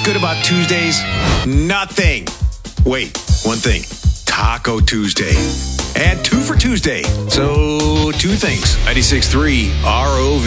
good about Tuesdays? Nothing. Wait, one thing. Taco Tuesday. And 2 for Tuesday. So, two things. 96.3 ROV.